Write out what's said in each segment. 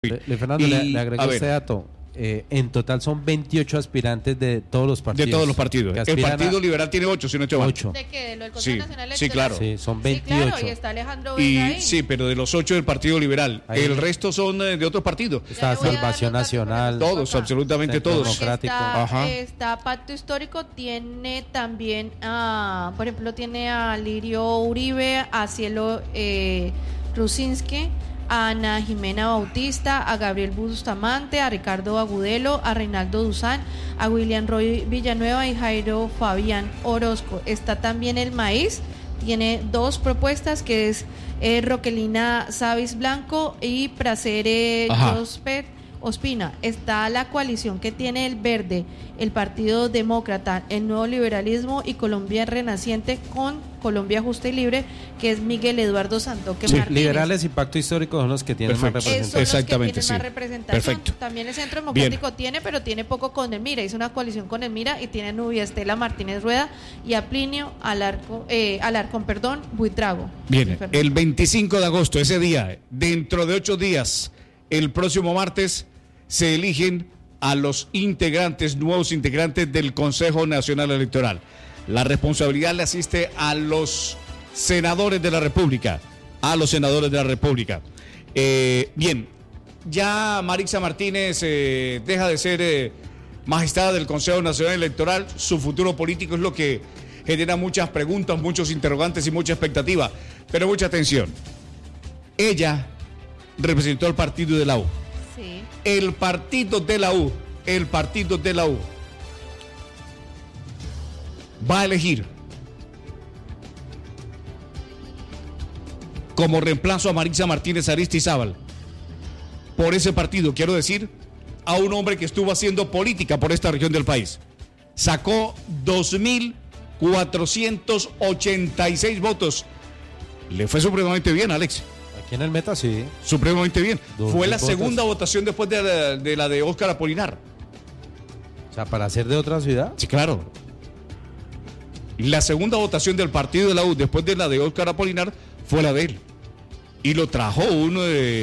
Fernando, le agrego este dato. En total son 28 aspirantes de todos los partidos. De todos los partidos. El Partido Liberal tiene 8, si no estoy mal. 8. ¿De qué? ¿De lo del Consejo Nacional Electoral? Sí, claro. Sí, son 28. Sí, claro, y está Alejandro Vega ahí. Sí, pero de los 8 del Partido Liberal. Ahí. El resto son de otros partidos. Está Salvación Nacional. Todos, absolutamente Centro todos. Democrático. Está Pacto Histórico, tiene también, por ejemplo, tiene a Lirio Uribe, a Cielo Rusinski, a Ana Jimena Bautista, a Gabriel Bustamante, a Ricardo Agudelo, a Reinaldo Duzán, a William Roy Villanueva y Jairo Fabián Orozco. Está también el Maíz, tiene 2 propuestas, que es Roquelina Savis Blanco y Praceres Jospet Ospina. Está la coalición que tiene el Verde, el Partido Demócrata, el Nuevo Liberalismo y Colombia Renaciente con Colombia Justa y Libre, que es Miguel Eduardo Santoque Martínez. Liberales y Pacto Histórico son los que tienen más representación. Exactamente, más representación. Perfecto. También el Centro Democrático tiene, pero tiene poco con el Mira. Hizo una coalición con el Mira y tiene a Nubia Estela Martínez Rueda y a Plinio Alarcón Buitrago. Bien, el 25 de agosto, ese día, dentro de 8 días, el próximo martes, se eligen a los nuevos integrantes del Consejo Nacional Electoral. La responsabilidad le asiste a los senadores de la República. Bien, ya Marixa Martínez deja de ser magistrada del Consejo Nacional Electoral. Su futuro político es lo que genera muchas preguntas, muchos interrogantes y mucha expectativa. Pero mucha atención. Ella representó al partido de la U. Sí. El partido de la U va a elegir como reemplazo a Marixa Martínez Aristizábal por ese partido, quiero decir, a un hombre que estuvo haciendo política por esta región del país. Sacó 2.486 votos. Le fue supremamente bien, Alex. Aquí en el Meta, sí. Supremamente bien. Fue la votos. segunda votación después de la de Óscar Apolinar. O sea, para ser de otra ciudad. Sí, claro. La segunda votación del partido de la U después de la de Óscar Apolinar fue la de él. Y lo trajo un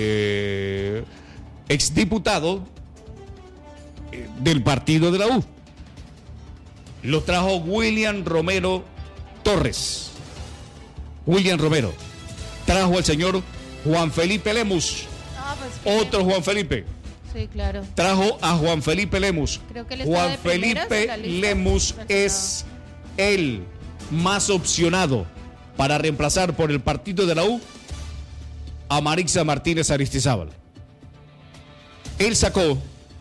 exdiputado del partido de la U. Lo trajo William Romero Torres. William Romero. Trajo al señor Juan Felipe Lemus. Otro Juan Felipe. Sí, claro. Trajo a Juan Felipe Lemus. Creo que él está Juan de primeras Felipe en la lista. Lemus es el más opcionado para reemplazar por el partido de la U a Marixa Martínez Aristizábal. Él sacó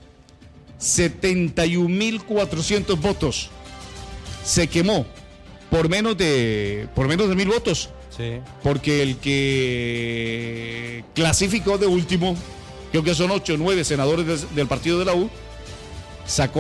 71.400 votos. Se quemó por menos de 1.000 votos. Sí. Porque el que clasificó de último, creo que son 8 o 9 senadores del partido de la U, sacó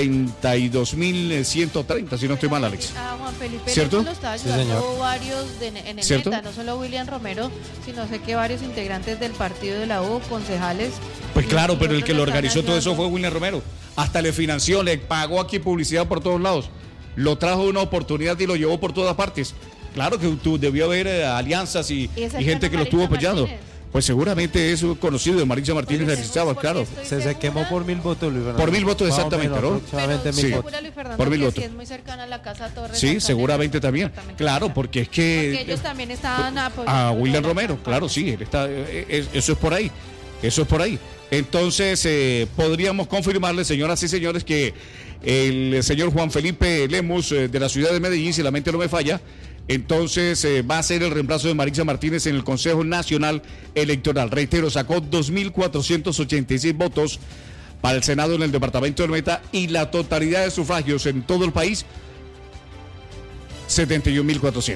72.130, si no estoy mal, Alex. A Juan Felipe ¿Cierto? lo está ayudando varios en el ¿Cierto? Meta, no solo William Romero, sino sé que varios integrantes del partido de la U, concejales. Pues claro, pero el que lo están organizó todo eso ayudando. fue William Romero. Hasta le financió, le pagó aquí publicidad por todos lados. Lo trajo una oportunidad y lo llevó por todas partes. Claro que debió haber alianzas y gente que lo estuvo apoyando. Pues seguramente es conocido de Marixa Martínez Aristizábal, claro. Se quemó por 1.000 votos, Luis Fernando. Por 1.000 votos, Más o exactamente, menos, ¿no? aproximadamente Pero 1.000 sí, votos. Luis Fernando, Por 1.000 que votos. sí es muy cercana a la Casa Torres. Sí, seguramente también. Claro, porque es que... Porque ellos también estaban apoyando a William la Romero, campaña. claro, sí, él está, eso es por ahí. Entonces, podríamos confirmarle, señoras y señores, que el señor Juan Felipe Lemus de la ciudad de Medellín, si la mente no me falla, entonces va a ser el reemplazo de Marixa Martínez en el Consejo Nacional Electoral. Reitero, sacó 2.486 votos para el Senado en el departamento del Meta y la totalidad de sufragios en todo el país, 71.400.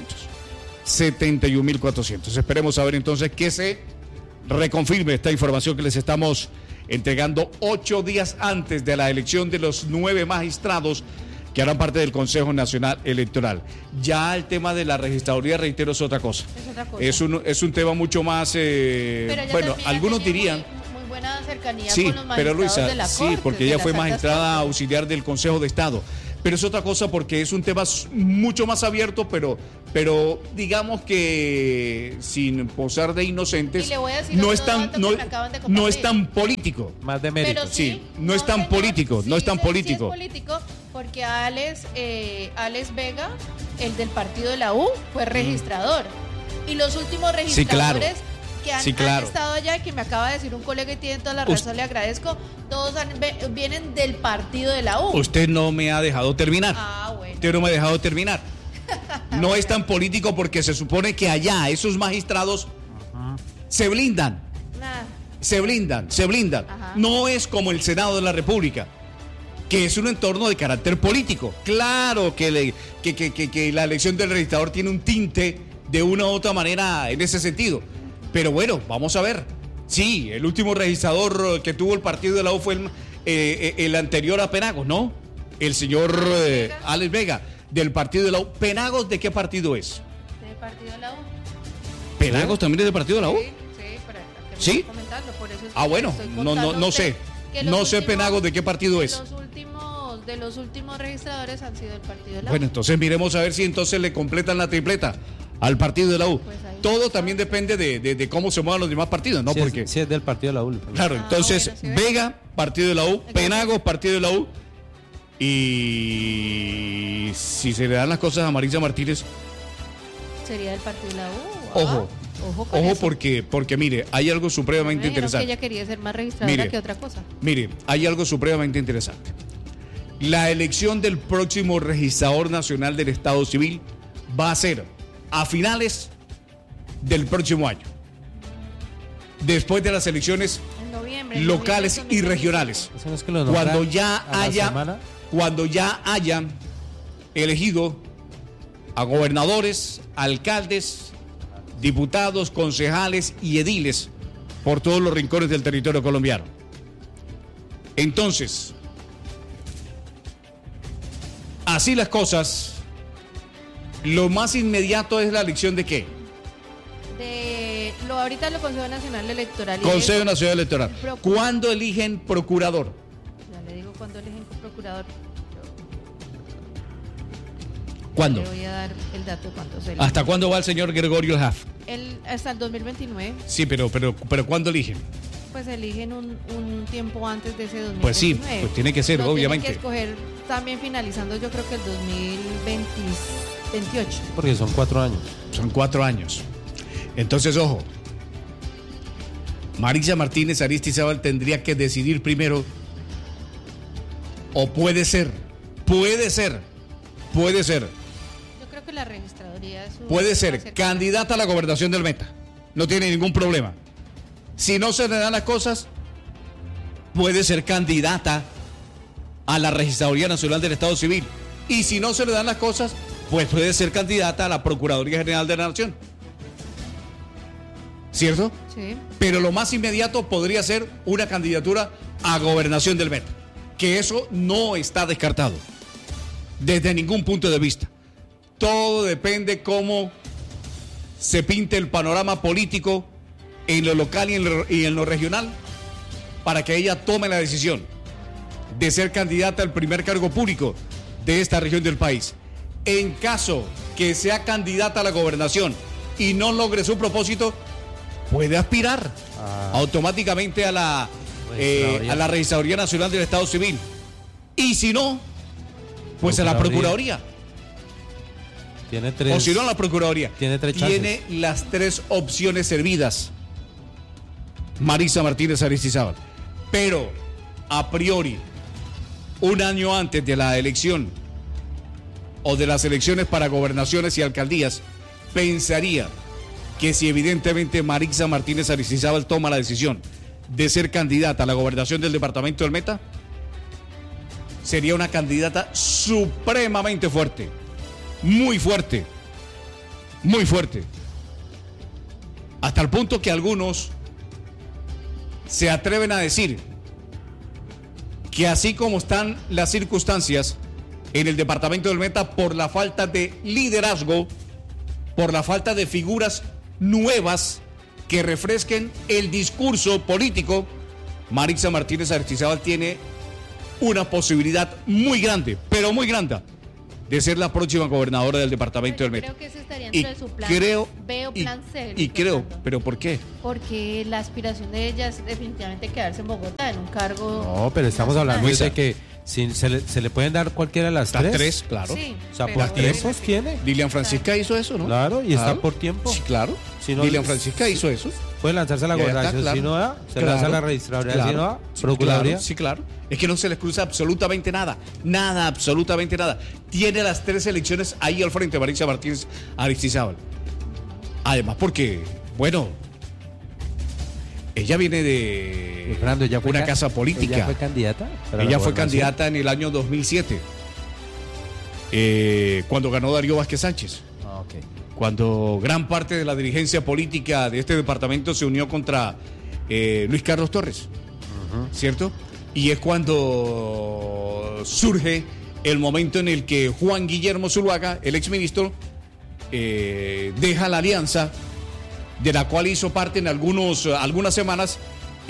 71.400. Esperemos a ver entonces que se reconfirme esta información que les estamos entregando 8 días antes de la elección de los 9 magistrados que harán parte del Consejo Nacional Electoral. Ya el tema de la registraduría, reitero, es otra cosa. Es un tema mucho más, bueno, algunos dirían... Muy buena cercanía sí, con los pero magistrados Luisa, de la sí, Corte, porque de ella la fue Santa magistrada Corte. auxiliar del Consejo de Estado. pero es otra cosa porque es un tema mucho más abierto, pero digamos que sin posar de inocentes, no es tan político. Más de mérito. Pero sí, no es tan político, no es tan político. Sí es político porque Alex Vega, el del partido de la U, fue registrador. Y los últimos registradores que han estado allá, que me acaba de decir un colega y tiene toda la razón, le agradezco, todos vienen del partido de la U. Usted no me ha dejado terminar. Bueno. Usted no me ha dejado terminar. No es tan político porque se supone que allá esos magistrados se blindan. Se blindan. Ajá. No es como el Senado de la República, que es un entorno de carácter político. Claro que la elección del registrador tiene un tinte de una u otra manera en ese sentido. Pero bueno, vamos a ver. Sí, el último registrador que tuvo el partido de la U fue el anterior a Penagos, ¿no? El señor Alex Vega, del partido de la U. ¿Penagos de qué partido es? Del partido de la U. ¿Penagos también es del partido de la U? Sí, por eso bueno, no sé. No sé Penagos de qué partido es. De los últimos registradores han sido del partido de la U. Bueno, entonces miremos a ver si entonces le completan la tripleta al partido de la U. Pues todo también depende de cómo se muevan los demás partidos, ¿no? Si es del partido de la U. Claro, entonces Vega, partido de la U, Penagos, partido de la U. Y si se le dan las cosas a Marisa Martínez, sería del partido de la U. Ojo porque mire, hay algo supremamente interesante. Que ella quería ser más registradora que otra cosa. Mire, hay algo supremamente interesante. La elección del próximo registrador nacional del Estado Civil va a ser a finales del próximo año, después de las elecciones locales y regionales, cuando ya hayan elegido a gobernadores, alcaldes, diputados, concejales y ediles por todos los rincones del territorio colombiano. Entonces, así las cosas, lo más inmediato es la elección de ¿qué? Ahorita lo Consejo Nacional Electoral. Consejo Nacional Electoral. ¿Cuándo eligen procurador? Ya le digo cuándo eligen procurador. ¿Cuándo? Le voy a dar el dato de cuánto se elige. ¿Hasta cuándo va el señor Gregorio El Haf? Hasta el 2029. Sí, pero ¿cuándo eligen? Pues eligen un tiempo antes de ese 2029. Pues sí, pues tiene que ser, obviamente. Tienen que escoger también finalizando, yo creo que el 2028. Porque son 4 años. Son 4 años. Entonces, ojo. Marisa Martínez Aristizábal tendría que decidir primero, o puede ser. Yo creo que la registraduría es puede ser candidata a la gobernación del Meta. No tiene ningún problema. Si no se le dan las cosas, puede ser candidata a la Registraduría Nacional del Estado Civil. Y si no se le dan las cosas, pues puede ser candidata a la Procuraduría General de la Nación. ¿Cierto? Sí. Pero lo más inmediato podría ser una candidatura a gobernación del Meta. Que eso no está descartado. Desde ningún punto de vista. Todo depende cómo se pinte el panorama político en lo local y en lo regional, para que ella tome la decisión de ser candidata al primer cargo público de esta región del país. En caso que sea candidata a la gobernación y no logre su propósito, puede aspirar automáticamente a la Registraduría Nacional del Estado Civil. Y si no, pues a la Procuraduría. Tiene 3. O si no, a la Procuraduría. Tiene 3 chances. Tiene las 3 opciones servidas Marisa Martínez Aristizábal. Pero, a priori, un año antes de la elección o de las elecciones para gobernaciones y alcaldías, pensaría que si evidentemente Marisa Martínez Aristizábal toma la decisión de ser candidata a la gobernación del departamento del Meta, sería una candidata supremamente fuerte, muy fuerte, muy fuerte, hasta el punto que algunos se atreven a decir que así como están las circunstancias en el departamento del Meta por la falta de liderazgo, por la falta de figuras nuevas que refresquen el discurso político, Marisa Martínez Aristizábal tiene una posibilidad muy grande, pero muy grande, de ser la próxima gobernadora del departamento del Meta. Creo que ese estaría dentro de su plan. Veo plan C. Y creo, ¿pero por qué? Porque la aspiración de ella es definitivamente quedarse en Bogotá, en un cargo. No, pero estamos hablando de que se le pueden dar cualquiera de las tres. Las tres, claro. Sí, o sea, por tiempos tiene. Lilian Francisca hizo eso, ¿no? Claro, y está por tiempo. Sí, claro. Si no, Lilian Francisca hizo eso. Puede lanzarse a la gobernación, claro. si no da, se lanza a la registraduría, si no da, procuraduría. Sí, claro. Es que no se les cruza absolutamente nada. Nada, absolutamente nada. Tiene las tres elecciones ahí al frente, Maritza Martínez Aristizábal. Además, porque, bueno, ella viene de Fernando, una casa política. ¿Ella fue candidata? Ella fue candidata en el año 2007, cuando ganó Darío Vázquez Sánchez. Ah, okay. Cuando gran parte de la dirigencia política de este departamento se unió contra Luis Carlos Torres, ¿cierto? Y es cuando surge el momento en el que Juan Guillermo Zuluaga, el exministro, deja la alianza de la cual hizo parte en algunas semanas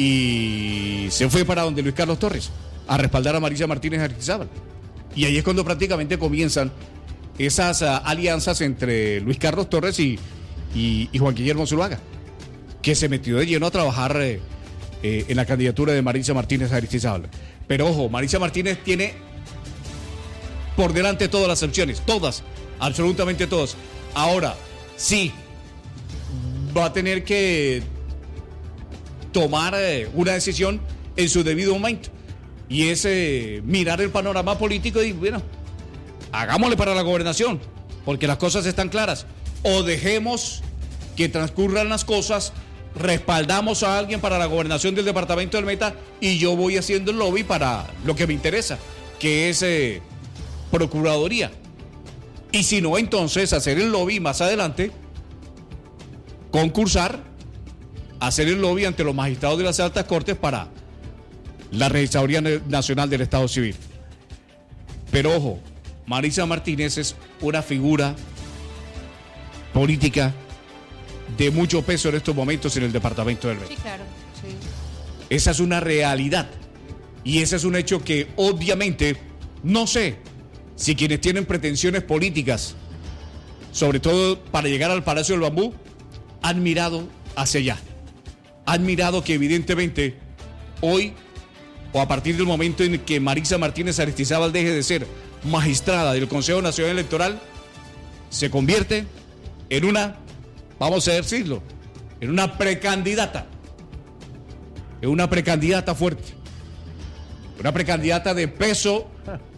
y se fue para donde Luis Carlos Torres a respaldar a Maritza Martínez Aristizábal. Y ahí es cuando prácticamente comienzan esas alianzas entre Luis Carlos Torres y Juan Guillermo Zuluaga, que se metió de lleno a trabajar en la candidatura de Maritza Martínez Aristizábal. Pero ojo, Maritza Martínez tiene por delante todas las opciones, todas, absolutamente todas. Ahora, sí, va a tener que tomar una decisión en su debido momento, y es mirar el panorama político y bueno, hagámosle para la gobernación, porque las cosas están claras. O dejemos que transcurran las cosas, respaldamos a alguien para la gobernación del departamento del Meta y yo voy haciendo el lobby para lo que me interesa, que es procuraduría. Y si no, entonces hacer el lobby más adelante, concursar, hacer el lobby ante los magistrados de las altas cortes para la Registraduría Nacional del Estado Civil. Pero ojo, Maritza Martínez es una figura política de mucho peso en estos momentos en el departamento del Meta. Sí, claro, sí. Esa es una realidad y ese es un hecho que obviamente no sé si quienes tienen pretensiones políticas, sobre todo para llegar al Palacio del Bambú, han mirado hacia allá. Han mirado que evidentemente hoy, o a partir del momento en que Maritza Martínez Aristizábal deje de ser magistrada del Consejo Nacional Electoral, se convierte en una, vamos a decirlo, en una precandidata. En una precandidata fuerte. Una precandidata de peso.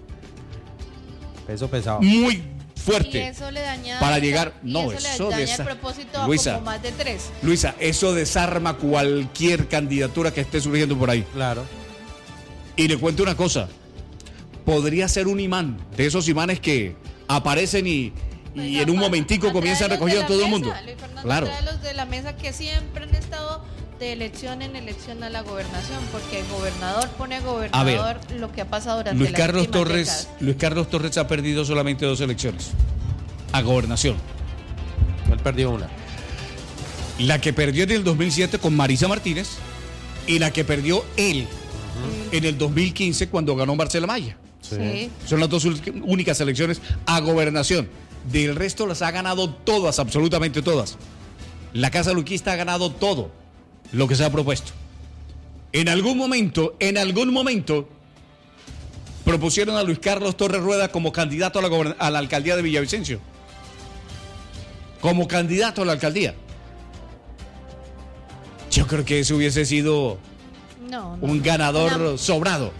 Peso pesado. Muy fuerte. Y eso le daña para llegar. No, eso le daña el propósito Luisa, a como más de 3. Luisa, eso desarma cualquier candidatura que esté surgiendo por ahí. Claro. Y le cuento una cosa. Podría ser un imán, de esos imanes que aparecen y en un momentico comienzan a recoger a todo el mundo. Claro. Los de la mesa que siempre han estado de elección en elección a la gobernación, porque el gobernador pone gobernador lo que ha pasado durante Luis Carlos Torres ha perdido solamente 2 elecciones a gobernación. Él perdió una. La que perdió en el 2007 con Maritza Martínez y la que perdió él en el 2015 cuando ganó Marcela Maya. Sí. Son las 2 únicas elecciones a gobernación. Del resto las ha ganado todas, absolutamente todas. La Casa Luquista ha ganado todo lo que se ha propuesto. En algún momento, propusieron a Luis Carlos Torres Rueda como candidato a la alcaldía de Villavicencio. Como candidato a la alcaldía. Yo creo que ese hubiese sido un ganador sobrado,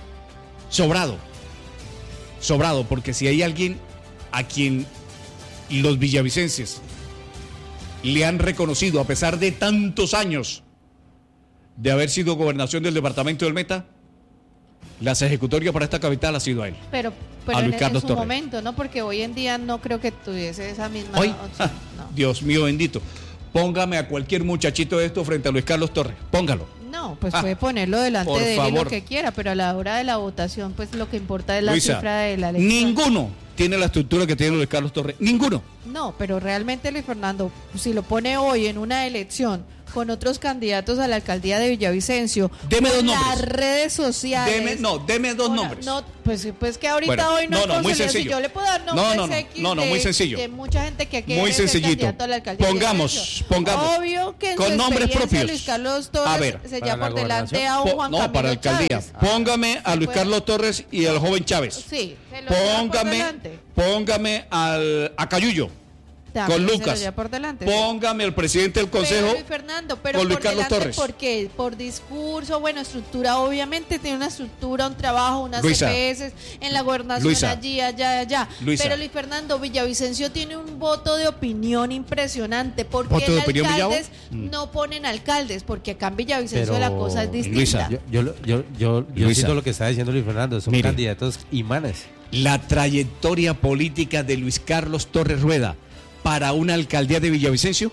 porque si hay alguien a quien los villavicenses le han reconocido a pesar de tantos años de haber sido gobernación del departamento del Meta, las ejecutorias para esta capital ha sido a él. Pero a Luis Carlos en su Torres. Momento, ¿no? Porque hoy en día no creo que tuviese esa misma Hoy, opción. No. Dios mío bendito. Póngame a cualquier muchachito de esto frente a Luis Carlos Torres. Póngalo. No, pues puede ponerlo delante de él y lo que quiera, pero a la hora de la votación, pues lo que importa es la Luisa, cifra de la elección. Ninguno tiene la estructura que tiene Luis Carlos Torres. Ninguno. No, pero realmente Luis Fernando, si lo pone hoy en una elección con otros candidatos a la alcaldía de Villavicencio. Deme dos nombres. Las redes sociales. Deme dos nombres. No, pues que ahorita bueno, hoy no, muy sencillo. Si yo le puedo dar nombres muy sencillo. De mucha gente que quiere muy sencillito. Ser candidato a la alcaldía. Pongamos. Obvio que en con su nombres propios. Luis Carlos Torres se lleva por delante a un Juan Camilo para la alcaldía. Chávez. Póngame a Luis Carlos Torres y al joven Chávez. Sí, se lo lleva por delante. Póngame a Cayullo. También con Lucas, por delante, póngame al presidente del consejo, pero con Luis Carlos Torres. ¿Por qué? Por discurso, bueno, estructura, obviamente tiene una estructura, un trabajo, unas CPS en la gobernación, allá. Pero Luis Fernando, Villavicencio tiene un voto de opinión impresionante. ¿Por qué en alcaldes no ponen alcaldes? Porque acá en Villavicencio la cosa es distinta. Luisa, yo siento lo que está diciendo Luis Fernando, son candidatos imanes. La trayectoria política de Luis Carlos Torres Rueda para una alcaldía de Villavicencio,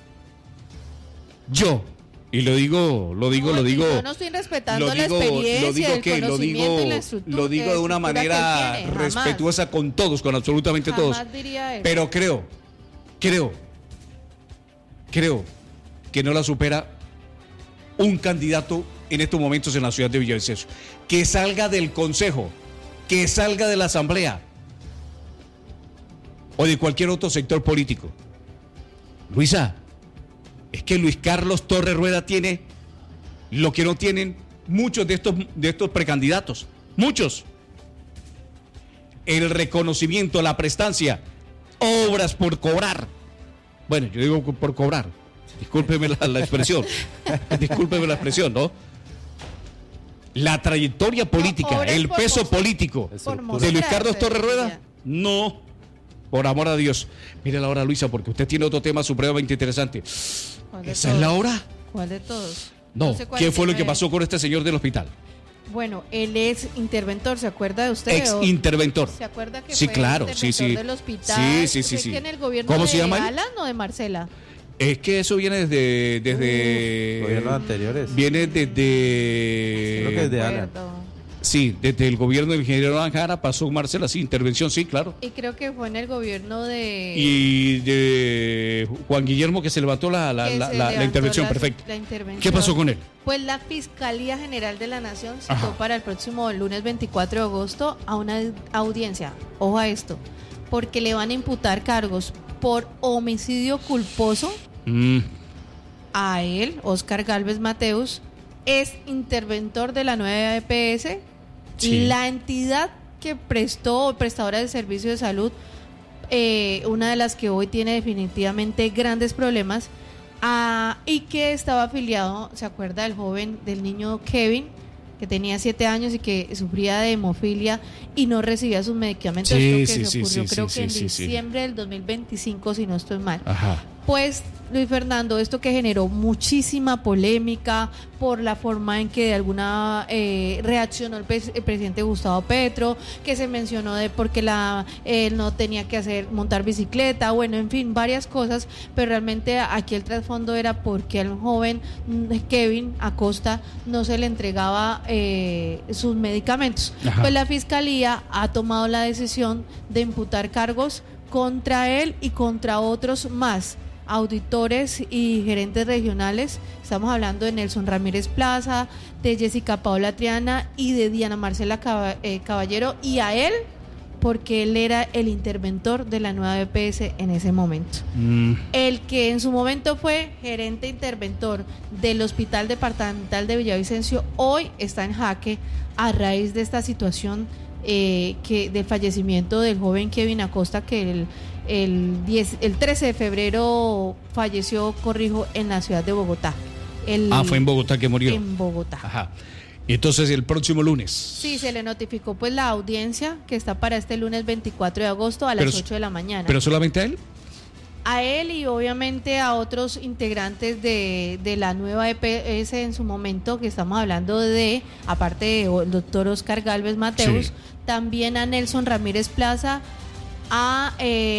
y lo digo. Yo no estoy respetando la experiencia, el conocimiento y la estructura. Lo digo de una manera respetuosa con todos, con absolutamente todos. Pero creo que no la supera un candidato en estos momentos en la ciudad de Villavicencio. Que salga del consejo, que salga de la asamblea o de cualquier otro sector político. Luisa, es que Luis Carlos Torres Rueda tiene lo que no tienen muchos de estos precandidatos. Muchos. El reconocimiento, la prestancia, obras por cobrar. Bueno, yo digo por cobrar. Discúlpeme la expresión. Discúlpeme la expresión, ¿no? La trayectoria política, el peso político de Luis Carlos Torres Rueda, no. Por amor a Dios. Mire la hora, Luisa, porque usted tiene otro tema supremamente interesante. ¿Esa es la hora? ¿Cuál de todos? No, ¿qué fue lo que pasó con este señor del hospital? Bueno, él es interventor, ¿se acuerda de usted? Ex-interventor. ¿Se acuerda que sí, fue claro, interventor del hospital? Sí. Que en el gobierno ¿Cómo se llama de Alan o de Marcela? Es que eso viene desde gobiernos anteriores. Viene desde... Creo que es de Alan. Sí, desde el gobierno del ingeniero Anjara pasó Marcela, sí, intervención, sí, claro. Y creo que fue en el gobierno de... Y de Juan Guillermo que se levantó la intervención, perfecto. ¿Qué pasó con él? Pues la Fiscalía General de la Nación citó para el próximo lunes 24 de agosto a una audiencia. Ojo a esto, porque le van a imputar cargos por homicidio culposo a él, Óscar Gálvez Mateus, es interventor de la nueva EPS. Sí. La entidad que prestadora de servicio de salud, una de las que hoy tiene definitivamente grandes problemas, y que estaba afiliado, ¿se acuerda del niño Kevin, que tenía 7 años y que sufría de hemofilia y no recibía sus medicamentos? Se ocurrió creo que en diciembre del 2025, si no estoy mal. Ajá. Pues, Luis Fernando, esto que generó muchísima polémica por la forma en que de alguna reaccionó el presidente Gustavo Petro, que se mencionó de porque él no tenía que montar bicicleta, bueno, en fin, varias cosas, pero realmente aquí el trasfondo era porque al joven Kevin Acosta no se le entregaba sus medicamentos. Ajá. Pues la Fiscalía ha tomado la decisión de imputar cargos contra él y contra otros más auditores y gerentes regionales. Estamos hablando de Nelson Ramírez Plaza, de Jessica Paola Triana y de Diana Marcela Caballero, y a él porque él era el interventor de la nueva EPS en ese momento. El que en su momento fue gerente interventor del Hospital Departamental de Villavicencio hoy está en jaque a raíz de esta situación del fallecimiento del joven Kevin Acosta, que el 13 de febrero falleció, en la ciudad de Bogotá. Fue en Bogotá que murió. En Bogotá. Ajá. Y entonces el próximo lunes. Sí, se le notificó pues la audiencia que está para este lunes 24 de agosto a las 8 de la mañana. ¿Pero solamente a él? A él y obviamente a otros integrantes de la nueva EPS en su momento, que estamos hablando aparte del doctor Óscar Gálvez Mateus, también a Nelson Ramírez Plaza, a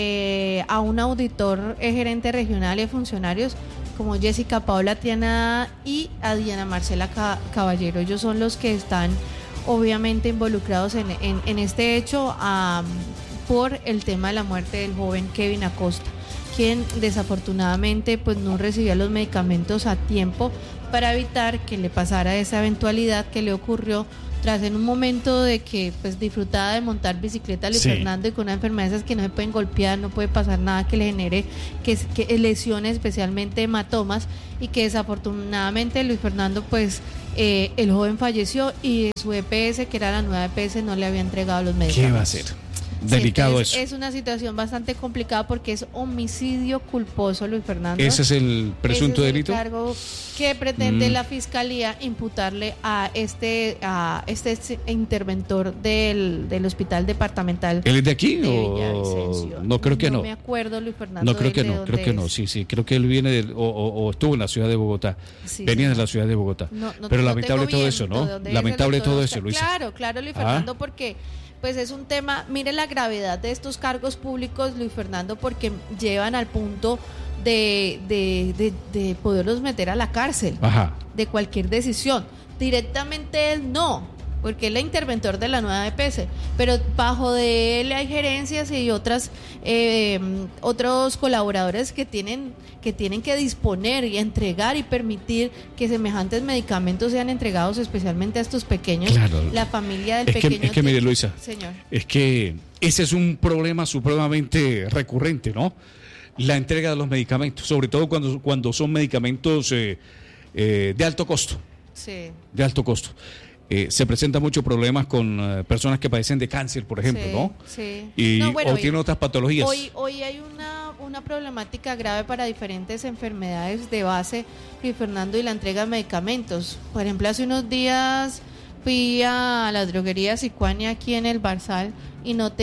un auditor gerente regional y funcionarios como Jessica Paola Triana y a Diana Marcela Caballero. Ellos son los que están obviamente involucrados en este hecho por el tema de la muerte del joven Kevin Acosta, quien desafortunadamente pues no recibía los medicamentos a tiempo para evitar que le pasara esa eventualidad que le ocurrió tras en un momento de que pues disfrutaba de montar bicicleta Luis Fernando, y con una enfermedad esas que no se pueden golpear, no puede pasar nada que le genere que lesiones, especialmente hematomas, y que desafortunadamente Luis Fernando pues el joven falleció y su EPS, que era la nueva EPS, no le había entregado los medicamentos. ¿Qué va a hacer? Delicado eso. Es una situación bastante complicada porque es homicidio culposo, Luis Fernando. ¿Ese es el presunto delito? El cargo que pretende la fiscalía imputarle a este interventor del hospital departamental. ¿Él es de aquí o Villavicencio? No, creo que no. No me acuerdo, Luis Fernando. No, creo que no, sí, creo que él viene o estuvo en la ciudad de Bogotá. Sí, venía de la ciudad de Bogotá. Pero lamentable todo eso, ¿no? Lamentable todo eso, Luisa. Claro, Luis Fernando, porque pues es un tema, mire la gravedad de estos cargos públicos, Luis Fernando, porque llevan al punto de poderlos meter a la cárcel. Ajá. De cualquier decisión. Directamente él no, porque él es el interventor de la nueva EPS, pero bajo de él hay gerencias y otros colaboradores que tienen que disponer y entregar y permitir que semejantes medicamentos sean entregados especialmente a estos pequeños. Claro. La familia del pequeño. Es que mire, Luisa, señor, es que ese es un problema supremamente recurrente, ¿no? La entrega de los medicamentos, sobre todo cuando son medicamentos de alto costo. Sí. De alto costo. Se presentan muchos problemas con personas que padecen de cáncer, por ejemplo, ¿no? Sí. O tienen otras patologías. Hoy hay una problemática grave para diferentes enfermedades de base, Luis Fernando, y la entrega de medicamentos. Por ejemplo, hace unos días fui a la droguería Sicuania aquí en el Barzal y no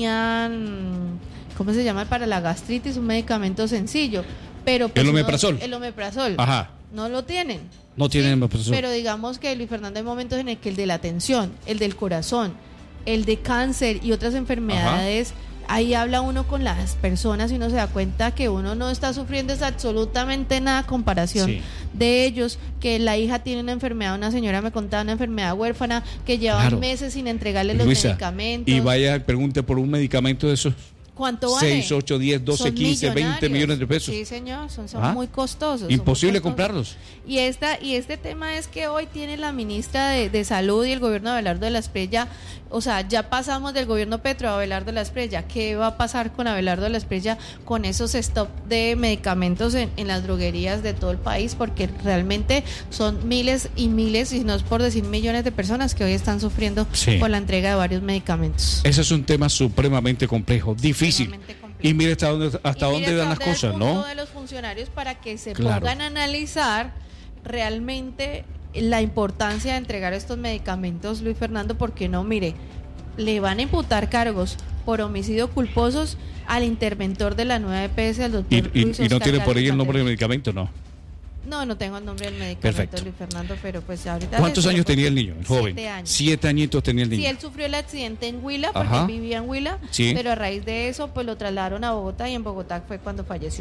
tenían, ¿cómo se llama? Para la gastritis, un medicamento sencillo. Pero pues el omeprazol. El omeprazol. Ajá. No lo tienen. No tienen omeprazol. Pero digamos que, Luis Fernando, hay momentos en el que el de la tensión, el del corazón, el de cáncer y otras enfermedades, ahí habla uno con las personas y uno se da cuenta que uno no está sufriendo absolutamente nada a comparación de ellos, que la hija tiene una enfermedad, una señora me contaba, una enfermedad huérfana, que llevan meses sin entregarle los medicamentos. Y vaya, pregunte por un medicamento de esos. ¿Cuánto vale? 6, 8, 10, 12, 15, 20 millones de pesos. Sí, señor, son muy costosos. Imposible comprarlos. Y este tema es que hoy tiene la ministra de Salud y el gobierno de Abelardo de la Espriella, o sea, ya pasamos del gobierno Petro a Abelardo de la Espriella. ¿Qué va a pasar con Abelardo de la Espriella con esos stop de medicamentos en las droguerías de todo el país? Porque realmente son miles y miles, y no es por decir millones de personas que hoy están sufriendo por la entrega de varios medicamentos. Ese es un tema supremamente complejo, difícil. Y mire hasta dónde dan las cosas, ¿no? De los funcionarios para que se pongan a analizar realmente la importancia de entregar estos medicamentos, Luis Fernando, porque no, mire, le van a imputar cargos por homicidio culposos al interventor de la nueva EPS, al doctor Luis y no tiene por ahí el nombre del medicamento, ¿no? No tengo el nombre del medicamento. Perfecto. Luis Fernando, pero pues ahorita... ¿Cuántos años tenía el niño, el joven? 7 años. 7 añitos tenía el niño. Sí, él sufrió el accidente en Huila, porque él vivía en Huila, pero a raíz de eso pues lo trasladaron a Bogotá, y en Bogotá fue cuando falleció.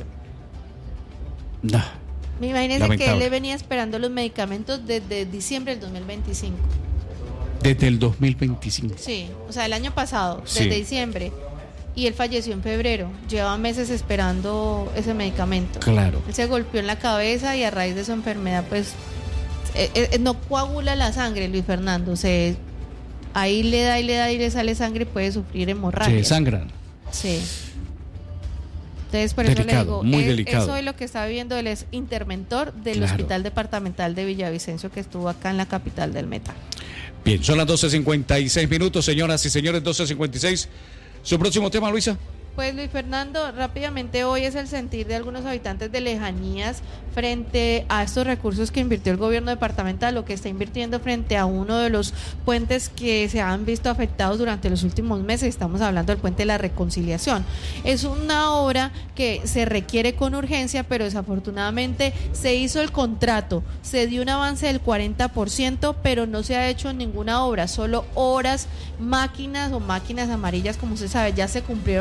No. Imagínense que él le venía esperando los medicamentos desde diciembre del 2025. Desde el 2025. Sí, o sea, el año pasado, desde diciembre. Y él falleció en febrero. Llevaba meses esperando ese medicamento. Claro. Él se golpeó en la cabeza y a raíz de su enfermedad, pues, no coagula la sangre, Luis Fernando. Ahí le da y le sale sangre y puede sufrir hemorragia. Se sangran. Sí. Entonces, por eso le digo, muy delicado. Eso es lo que está viviendo. Él es interventor del Hospital Departamental de Villavicencio, que estuvo acá en la capital del Meta. Bien, son las 12:56, señoras y señores, 12:56. ¿Su próximo tema, Luisa? Pues, Luis Fernando, rápidamente, hoy es el sentir de algunos habitantes de lejanías frente a estos recursos que invirtió el gobierno departamental, lo que está invirtiendo frente a uno de los puentes que se han visto afectados durante los últimos meses. Estamos hablando del puente de la Reconciliación. Es una obra que se requiere con urgencia, pero desafortunadamente se hizo el contrato, se dio un avance del 40%, pero no se ha hecho ninguna obra, solo horas, máquinas amarillas, como se sabe, ya se cumplieron las 3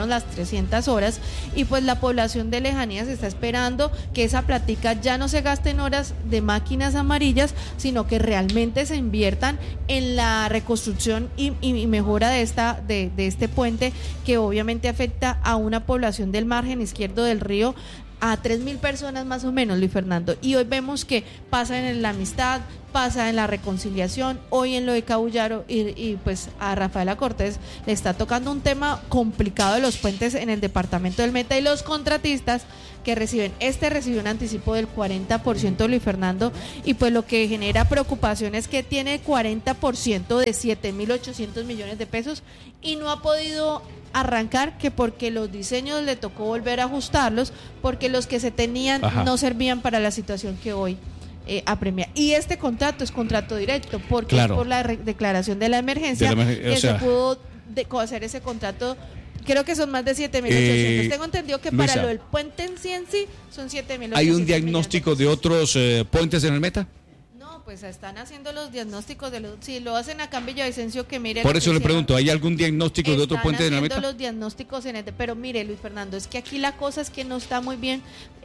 700 horas, y pues la población de Lejanías está esperando que esa plática ya no se gaste en horas de máquinas amarillas, sino que realmente se inviertan en la reconstrucción y mejora de este puente, que obviamente afecta a una población del margen izquierdo del río, a 3.000 personas más o menos, Luis Fernando, y hoy vemos que pasa en la amistad, pasa en la reconciliación, hoy en lo de Cabullaro, y pues a Rafaela Cortés le está tocando un tema complicado de los puentes en el departamento del Meta, y los contratistas que recibió un anticipo del 40%, Luis Fernando, y pues lo que genera preocupación es que tiene 40% de 7.800 millones de pesos y no ha podido arrancar, que porque los diseños le tocó volver a ajustarlos, porque los que se tenían no servían para la situación que hoy apremia. Y este contrato es contrato directo, porque es por la declaración de la emergencia se pudo hacer ese contrato. Creo que son más de 7.800. Tengo entendido que Luisa, para lo del puente en sí son 7.800. ¿Hay un diagnóstico de otros puentes en el Meta? Pues están haciendo los diagnósticos si lo hacen acá en Villavicencio, que mire. Por eso le pregunto, ¿hay algún diagnóstico de otro puente en el Meta? Están haciendo los diagnósticos pero mire, Luis Fernando, es que aquí la cosa es que no está muy bien,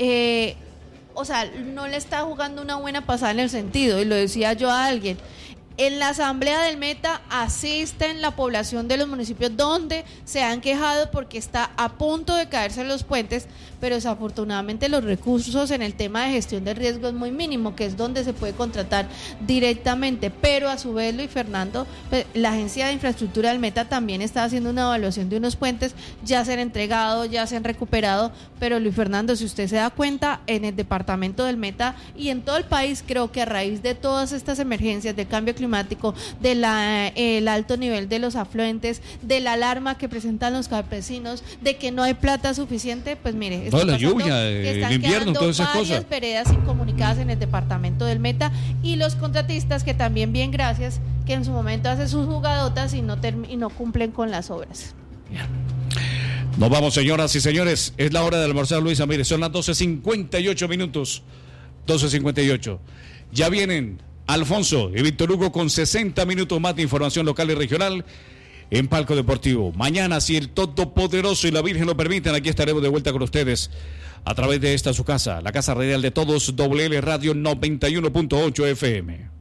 no le está jugando una buena pasada en el sentido, y lo decía yo a alguien. En la asamblea del Meta asisten la población de los municipios donde se han quejado porque está a punto de caerse los puentes, pero desafortunadamente los recursos en el tema de gestión de riesgo es muy mínimo, que es donde se puede contratar directamente. Pero a su vez, Luis Fernando, pues, la Agencia de Infraestructura del Meta también está haciendo una evaluación de unos puentes, ya se han entregado, ya se han recuperado, pero Luis Fernando, si usted se da cuenta, en el departamento del Meta y en todo el país, creo que a raíz de todas estas emergencias del cambio climático, del alto nivel de los afluentes, de la alarma que presentan los campesinos, de que no hay plata suficiente, pues mire, la lluvia, el invierno, todas esas cosas. Varias veredas incomunicadas en el departamento del Meta, y los contratistas que también, bien gracias, que en su momento hacen sus jugadotas y no cumplen con las obras. Bien. Nos vamos, señoras y señores, es la hora de almorzar, Luisa. Mire, son las 12:58 minutos, 12:58. Ya vienen Alfonso y Víctor Hugo con 60 minutos más de información local y regional en Palco Deportivo. Mañana, si el Todopoderoso y la Virgen lo permiten, aquí estaremos de vuelta con ustedes a través de esta su casa, la casa radial de todos, WL Radio 91.8 FM.